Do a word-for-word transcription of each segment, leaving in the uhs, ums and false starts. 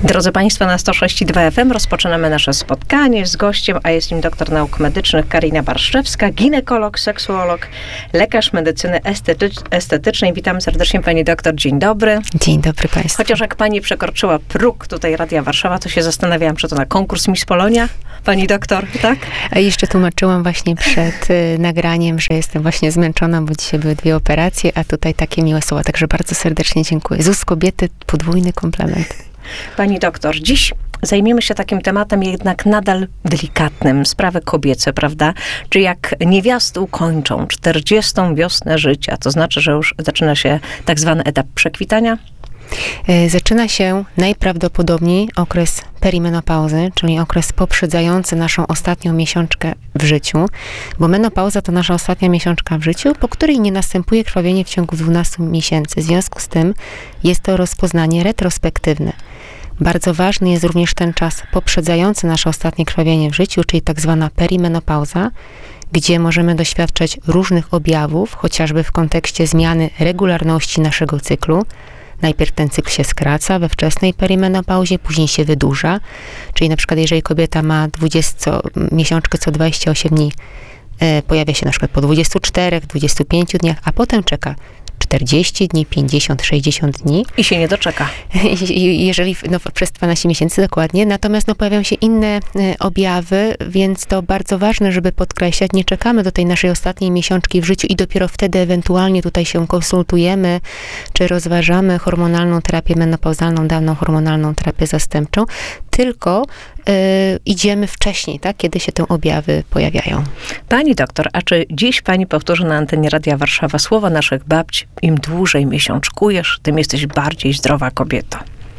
Drodzy Państwo, na sto sześć i dwa F M rozpoczynamy nasze spotkanie z gościem, a jest nim doktor nauk medycznych Karina Barszczewska, ginekolog, seksuolog, lekarz medycyny estetycz- estetycznej. Witam serdecznie Pani doktor, dzień dobry. Dzień dobry Państwu. Chociaż jak Pani przekroczyła próg tutaj Radia Warszawa, to się zastanawiałam, czy to na konkurs Miss Polonia, Pani doktor, tak? A jeszcze tłumaczyłam właśnie przed y, nagraniem, że jestem właśnie zmęczona, bo dzisiaj były dwie operacje, a tutaj takie miłe słowa, także bardzo serdecznie dziękuję. Z ust kobiety podwójny komplement. Pani doktor, dziś zajmiemy się takim tematem jednak nadal delikatnym, sprawy kobiece, prawda? Czy jak niewiasty ukończą czterdziestą wiosnę życia, to znaczy, że już zaczyna się tak zwany etap przekwitania? Zaczyna się najprawdopodobniej okres perimenopauzy, czyli okres poprzedzający naszą ostatnią miesiączkę w życiu, bo menopauza to nasza ostatnia miesiączka w życiu, po której nie następuje krwawienie w ciągu dwunastu miesięcy. W związku z tym jest to rozpoznanie retrospektywne. Bardzo ważny jest również ten czas poprzedzający nasze ostatnie krwawienie w życiu, czyli tak zwana perimenopauza, gdzie możemy doświadczać różnych objawów, chociażby w kontekście zmiany regularności naszego cyklu. Najpierw ten cykl się skraca we wczesnej perimenopauzie, później się wydłuża. Czyli na przykład jeżeli kobieta ma dwudziestą miesiączkę co dwadzieścia osiem dni, e, pojawia się na przykład po dwudziestu czterech, dwudziestu pięciu dniach, a potem czeka czterdzieści dni, pięćdziesiąt, sześćdziesiąt dni. I się nie doczeka. Jeżeli, no, przez dwanaście miesięcy dokładnie, natomiast no, pojawiają się inne y, objawy, więc to bardzo ważne, żeby podkreślać, nie czekamy do tej naszej ostatniej miesiączki w życiu i dopiero wtedy ewentualnie tutaj się konsultujemy, czy rozważamy hormonalną terapię menopauzalną, dawną hormonalną terapię zastępczą, tylko y, idziemy wcześniej, tak, kiedy się te objawy pojawiają. Pani doktor, a czy dziś Pani powtórzy na antenie Radia Warszawa słowa naszych babci: im dłużej miesiączkujesz, tym jesteś bardziej zdrowa kobieta?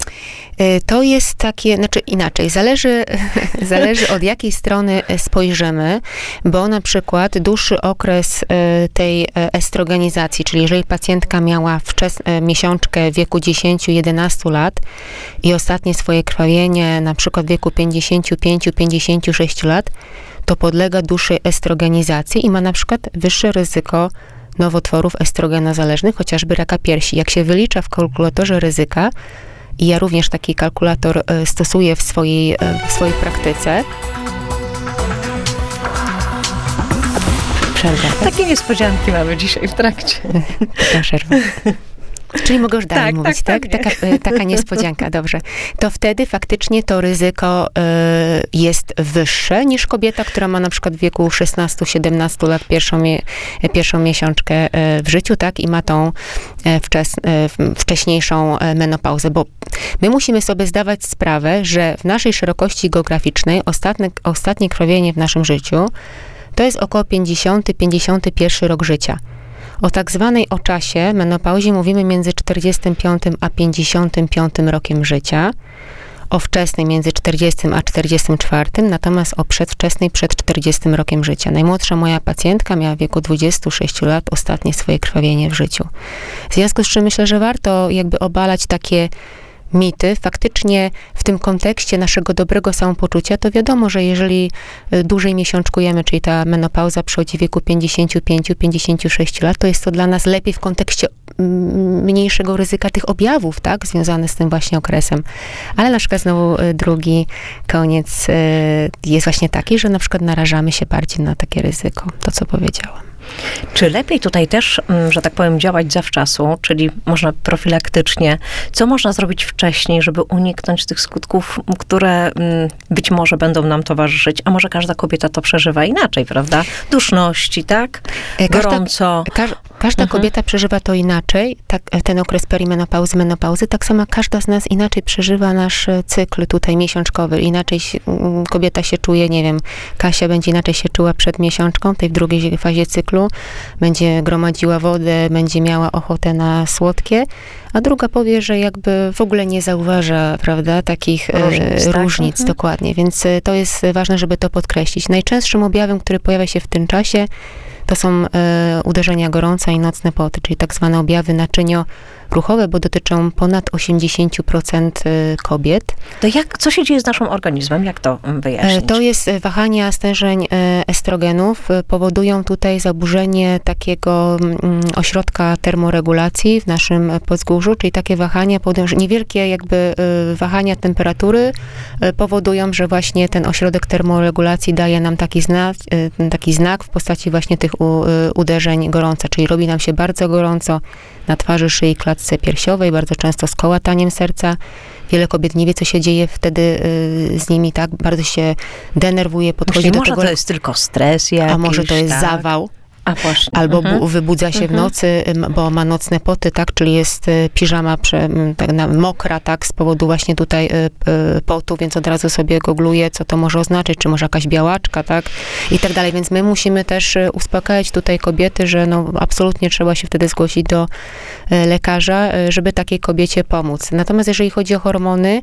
To jest takie, znaczy inaczej, zależy, zależy od jakiej strony spojrzymy, bo na przykład dłuższy okres tej estrogenizacji, czyli jeżeli pacjentka miała wczes, miesiączkę w wieku dziesięć do jedenastu lat i ostatnie swoje krwawienie na przykład w wieku pięćdziesięciu pięciu do pięćdziesięciu sześciu lat, to podlega dłuższej estrogenizacji i ma na przykład wyższe ryzyko nowotworów estrogenozależnych, chociażby raka piersi. Jak się wylicza w kalkulatorze ryzyka, i ja również taki kalkulator stosuję w swojej, w swojej praktyce. Przerwa. Tak? Takie niespodzianki mamy dzisiaj w trakcie. Taka przerwa. Czyli mogę już dalej tak, mówić, tak? tak? Taka, taka niespodzianka, dobrze. To wtedy faktycznie to ryzyko y, jest wyższe niż kobieta, która ma na przykład w wieku szesnastu siedemnastu lat pierwszą, mie, pierwszą miesiączkę y, w życiu, tak? I ma tą y, wczes, y, wcześniejszą y, menopauzę, bo my musimy sobie zdawać sprawę, że w naszej szerokości geograficznej ostatnie, ostatnie krwawienie w naszym życiu to jest około pięćdziesiąty do pięćdziesiątego pierwszego rok życia. O tak zwanej o czasie, menopauzie, mówimy między czterdziestym piątym a pięćdziesiątym piątym rokiem życia, o wczesnej między czterdziestym a czterdziestym czwartym, natomiast o przedwczesnej przed czterdziestym rokiem życia. Najmłodsza moja pacjentka miała w wieku dwudziestu sześciu lat ostatnie swoje krwawienie w życiu. W związku z czym myślę, że warto jakby obalać takie mity. Faktycznie w tym kontekście naszego dobrego samopoczucia, to wiadomo, że jeżeli dłużej miesiączkujemy, czyli ta menopauza przychodzi w wieku pięćdziesięciu pięciu do pięćdziesięciu sześciu lat, to jest to dla nas lepiej w kontekście mniejszego ryzyka tych objawów, tak, związanych z tym właśnie okresem. Ale na przykład znowu drugi koniec jest właśnie taki, że na przykład narażamy się bardziej na takie ryzyko, to co powiedziałam. Czy lepiej tutaj też, że tak powiem, działać zawczasu, czyli można profilaktycznie, co można zrobić wcześniej, żeby uniknąć tych skutków, które być może będą nam towarzyszyć, a może każda kobieta to przeżywa inaczej, prawda? Duszności, tak? Gorąco. Każda, ka, każda mhm. kobieta przeżywa to inaczej, tak, ten okres perimenopauzy, menopauzy, tak samo każda z nas inaczej przeżywa nasz cykl tutaj miesiączkowy. Inaczej się, kobieta się czuje, nie wiem, Kasia będzie inaczej się czuła przed miesiączką, tej w drugiej fazie cyklu, będzie gromadziła wodę, będzie miała ochotę na słodkie, a druga powie, że jakby w ogóle nie zauważa, prawda, takich różnic, e, tak? różnic mhm. dokładnie, więc to jest ważne, żeby to podkreślić. Najczęstszym objawem, który pojawia się w tym czasie, to są e, uderzenia gorąca i nocne poty, czyli tak zwane objawy naczynioruchowe, bo dotyczą ponad osiemdziesiąt procent kobiet. To jak, co się dzieje z naszym organizmem? Jak to wyjaśnić? To jest wahania stężeń estrogenów, powodują tutaj zaburzenie takiego ośrodka termoregulacji w naszym podzgórzu, ciążu, czyli takie wahania, niewielkie jakby wahania temperatury powodują, że właśnie ten ośrodek termoregulacji daje nam taki znak, taki znak w postaci właśnie tych uderzeń gorąca, czyli robi nam się bardzo gorąco na twarzy, szyi, klatce piersiowej, bardzo często z kołataniem serca. Wiele kobiet nie wie, co się dzieje wtedy y, z nimi, tak? Bardzo się denerwuje, podchodzi Myśli, do może tego... to jest tylko stres jakiś, a może to jest tak? zawał. A właśnie. Albo mhm. bu- wybudza się mhm. w nocy, bo ma nocne poty, tak? Czyli jest y, piżama prze, tak, na, mokra, tak? Z powodu właśnie tutaj y, y, potu, więc od razu sobie googluje, co to może oznaczyć, czy może jakaś białaczka, tak? I tak dalej. Więc my musimy też y, uspokajać tutaj kobiety, że no absolutnie trzeba się wtedy zgłosić do y, lekarza, y, żeby takiej kobiecie pomóc. Natomiast jeżeli chodzi o hormony,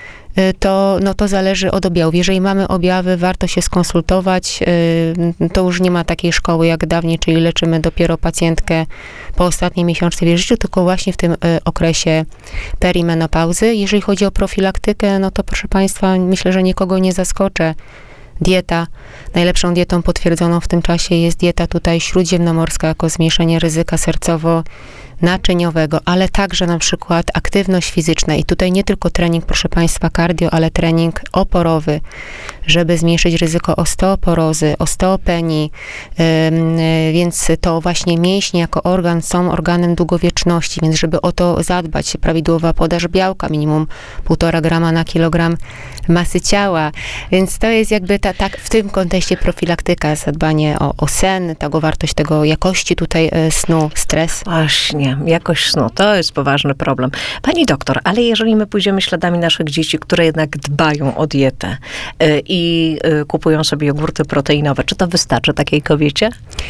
to, no to zależy od objawów. Jeżeli mamy objawy, warto się skonsultować. To już nie ma takiej szkoły jak dawniej, czyli leczymy dopiero pacjentkę po ostatniej miesiączce w jej życiu, tylko właśnie w tym okresie perimenopauzy. Jeżeli chodzi o profilaktykę, no to proszę Państwa, myślę, że nikogo nie zaskoczę. Dieta. Najlepszą dietą potwierdzoną w tym czasie jest dieta tutaj śródziemnomorska jako zmniejszenie ryzyka sercowo-naczyniowego, ale także na przykład aktywność fizyczna i tutaj nie tylko trening, proszę Państwa, cardio, ale trening oporowy, żeby zmniejszyć ryzyko osteoporozy, osteopenii, yy, więc to właśnie mięśnie jako organ są organem długowieczności, więc żeby o to zadbać, prawidłowa podaż białka, minimum półtora grama na kilogram masy ciała, więc to jest jakby ta, tak w tym kontekście profilaktyka, zadbanie o, o sen, tego wartość tego jakości tutaj y, snu, stres. Właśnie, jakość snu, to jest poważny problem. Pani doktor, ale jeżeli my pójdziemy śladami naszych dzieci, które jednak dbają o dietę y, i y, kupują sobie jogurty proteinowe, czy to wystarczy takiej kobiecie?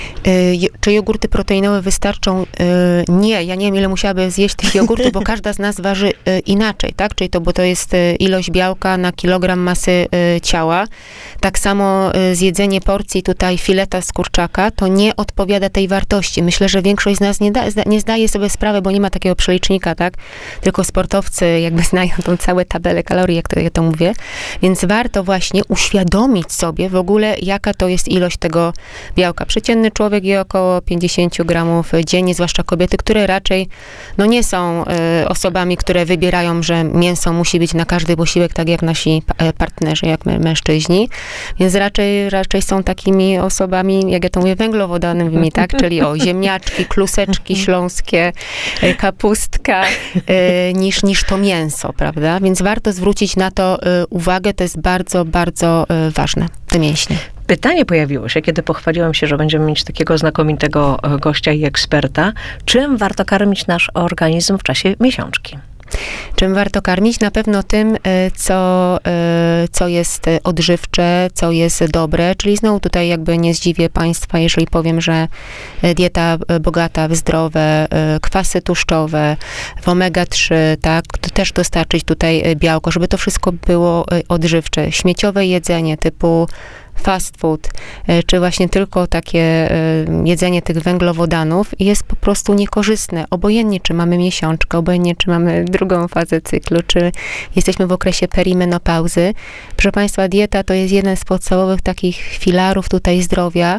Y, czy jogurty proteinowe wystarczą? Y, nie, ja nie wiem, ile musiałaby zjeść tych jogurtów, bo każda z nas waży y, inaczej, tak? Czyli to, bo to jest y, ilość białka na kilogram masy y, ciała. Tak samo y, zjedzenie porcji tutaj fileta z kurczaka, to nie odpowiada tej wartości. Myślę, że większość z nas nie, da, nie zdaje sobie sprawy, bo nie ma takiego przelicznika, tak? Tylko sportowcy jakby znają tą całą tabelę kalorii, jak to, ja to mówię. Więc warto właśnie uświadomić sobie w ogóle, jaka to jest ilość tego białka. Przeciętny człowiek je około pięćdziesiąt gramów dziennie, zwłaszcza kobiety, które raczej no nie są y, osobami, które wybierają, że mięso musi być na każdy posiłek, tak jak nasi partnerzy, jak my, mężczyźni. Więc raczej, raczej są takimi osobami, jak ja to mówię, węglowodanowymi, tak? Czyli o, ziemniaczki, kluseczki śląskie, kapustka, y, niż, niż to mięso, prawda? Więc warto zwrócić na to y, uwagę, to jest bardzo, bardzo y, ważne, te mięśnie. Pytanie pojawiło się, kiedy pochwaliłam się, że będziemy mieć takiego znakomitego gościa i eksperta. Czym warto karmić nasz organizm w czasie miesiączki? Czym warto karmić? Na pewno tym, co, co jest odżywcze, co jest dobre, czyli znowu tutaj jakby nie zdziwię Państwa, jeżeli powiem, że dieta bogata w zdrowe kwasy tłuszczowe, w omega trzy, tak, to też dostarczyć tutaj białko, żeby to wszystko było odżywcze. Śmieciowe jedzenie typu fast food, czy właśnie tylko takie jedzenie tych węglowodanów jest po prostu niekorzystne. Obojętnie, czy mamy miesiączkę, obojętnie, czy mamy drugą fazę cyklu, czy jesteśmy w okresie perimenopauzy. Proszę Państwa, dieta to jest jeden z podstawowych takich filarów tutaj zdrowia,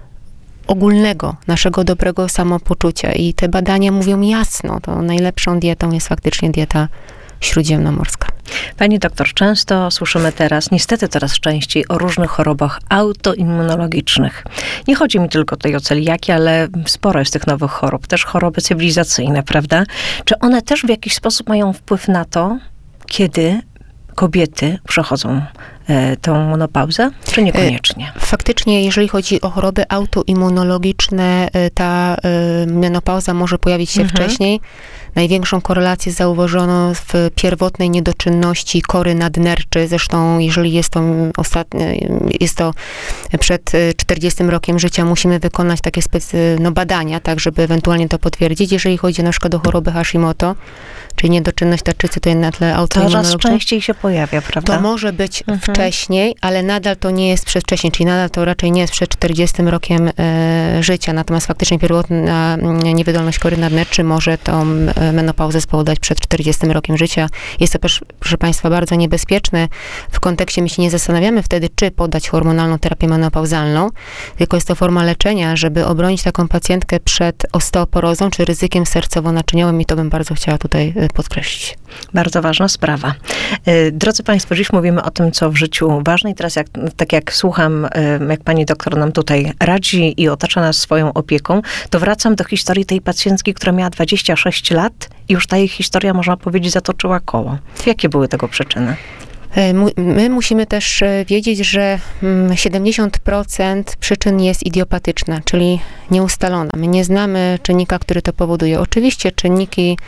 ogólnego, naszego dobrego samopoczucia. I te badania mówią jasno, to najlepszą dietą jest faktycznie dieta śródziemnomorska. Pani doktor, często słyszymy teraz, niestety coraz częściej, o różnych chorobach autoimmunologicznych. Nie chodzi mi tylko tutaj o celiakię, ale sporo jest tych nowych chorób, też choroby cywilizacyjne, prawda? Czy one też w jakiś sposób mają wpływ na to, kiedy kobiety przechodzą e, tą menopauzę, czy niekoniecznie? Faktycznie, jeżeli chodzi o choroby autoimmunologiczne, ta menopauza może pojawić się mhm. wcześniej. Największą korelację zauważono w pierwotnej niedoczynności kory nadnerczy. Zresztą, jeżeli jest to ostatnie, jest to przed czterdziestym rokiem życia, musimy wykonać takie specy, no, badania, tak, żeby ewentualnie to potwierdzić. Jeżeli chodzi na przykład o chorobę Hashimoto, czyli niedoczynność tarczycy, to jest na tle autoimmunologicznym. Coraz częściej się pojawia, prawda? To może być mhm. wcześniej, ale nadal to nie jest przedwcześnie, czyli nadal to raczej nie jest przed czterdziestym rokiem e, życia. Natomiast faktycznie pierwotna niewydolność kory nadnerczy może tą menopauzę spowodować przed czterdziestym rokiem życia. Jest to, proszę Państwa, bardzo niebezpieczne. W kontekście my się nie zastanawiamy wtedy, czy podać hormonalną terapię menopauzalną, tylko jest to forma leczenia, żeby obronić taką pacjentkę przed osteoporozą czy ryzykiem sercowo-naczyniowym i to bym bardzo chciała tutaj podkreślić. Bardzo ważna sprawa. Drodzy Państwo, dziś mówimy o tym, co w życiu ważne i teraz jak, tak jak słucham, jak pani doktor nam tutaj radzi i otacza nas swoją opieką, to wracam do historii tej pacjentki, która miała dwadzieścia sześć lat i już ta jej historia, można powiedzieć, zatoczyła koło. Jakie były tego przyczyny? My musimy też wiedzieć, że siedemdziesiąt procent przyczyn jest idiopatyczna, czyli nieustalona. My nie znamy czynnika, który to powoduje. Oczywiście czynniki,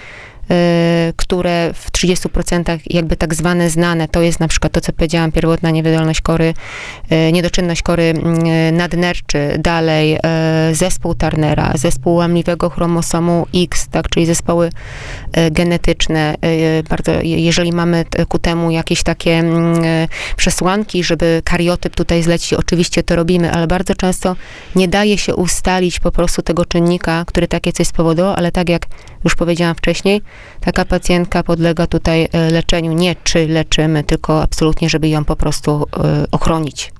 które w trzydziestu procentach jakby tak zwane znane, to jest na przykład to, co powiedziałam, pierwotna niewydolność kory, niedoczynność kory nadnerczy, dalej zespół Turnera, zespół łamliwego chromosomu X, tak, czyli zespoły genetyczne. Bardzo, jeżeli mamy ku temu jakieś takie przesłanki, żeby kariotyp tutaj zlecić, oczywiście to robimy, ale bardzo często nie daje się ustalić po prostu tego czynnika, który takie coś spowodował, ale tak jak już powiedziałam wcześniej, taka pacjentka podlega tutaj leczeniu. Nie czy leczymy, tylko absolutnie, żeby ją po prostu ochronić.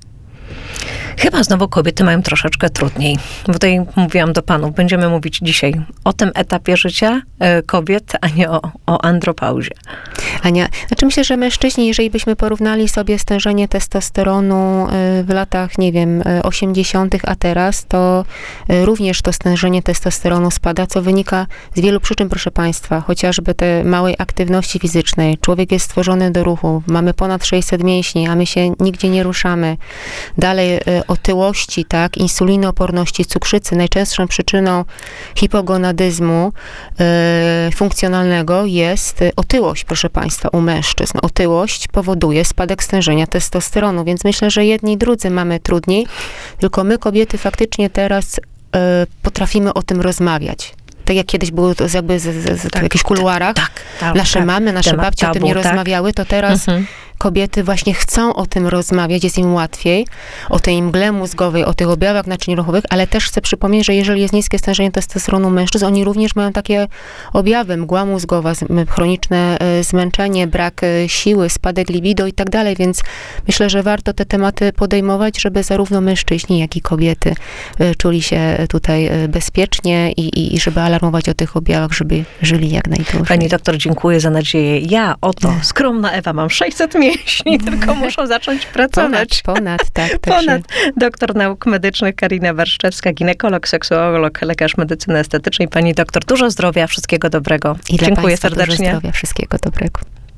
Chyba znowu kobiety mają troszeczkę trudniej. Bo tutaj mówiłam do panów, będziemy mówić dzisiaj o tym etapie życia kobiet, a nie o, o andropauzie. Ania, znaczy myślę, że mężczyźni, jeżeli byśmy porównali sobie stężenie testosteronu w latach, nie wiem, osiemdziesiątych, a teraz, to również to stężenie testosteronu spada, co wynika z wielu przyczyn, proszę Państwa. Chociażby tej małej aktywności fizycznej. Człowiek jest stworzony do ruchu. Mamy ponad sześćset mięśni, a my się nigdzie nie ruszamy. Dalej otyłości, tak, insulinooporności, cukrzycy. Najczęstszą przyczyną hipogonadyzmu y, funkcjonalnego jest otyłość, proszę Państwa, u mężczyzn. Otyłość powoduje spadek stężenia testosteronu, więc myślę, że jedni i drudzy mamy trudniej, tylko my kobiety faktycznie teraz y, potrafimy o tym rozmawiać. Tak jak kiedyś było to jakby z, z, z, tak, w jakichś kuluarach. Tak, tak, nasze tak. mamy, nasze Temat babcie tabu, o tym nie tak? rozmawiały, to teraz Mhm. kobiety właśnie chcą o tym rozmawiać, jest im łatwiej, o tej mgle mózgowej, o tych objawach naczyń ruchowych, ale też chcę przypomnieć, że jeżeli jest niskie stężenie testosteronu mężczyzn, oni również mają takie objawy, mgła mózgowa, chroniczne zmęczenie, brak siły, spadek libido i tak dalej, więc myślę, że warto te tematy podejmować, żeby zarówno mężczyźni, jak i kobiety czuli się tutaj bezpiecznie i, i, i żeby alarmować o tych objawach, żeby żyli jak najdłużej. Pani doktor, dziękuję za nadzieję. Ja, oto, skromna Ewa, mam sześćset mięśni, tylko muszą zacząć pracować. Ponad, ponad, tak. Ponad. Doktor nauk medycznych Karina Warszczewska, ginekolog, seksuolog, lekarz medycyny estetycznej. Pani doktor, dużo zdrowia, wszystkiego dobrego. I dla Dziękuję Państwa serdecznie. Dużo zdrowia, wszystkiego dobrego.